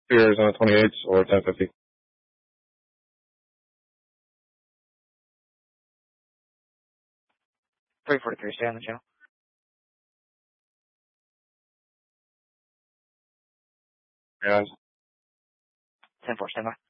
2 Arizona 28s or 1050. 343, stay on the channel. 10-4, stand by.